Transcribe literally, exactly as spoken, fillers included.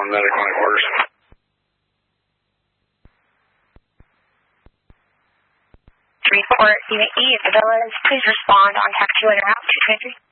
on medic when it works. three four Unit E, Villas, please respond on T A C two en route two twenty-three.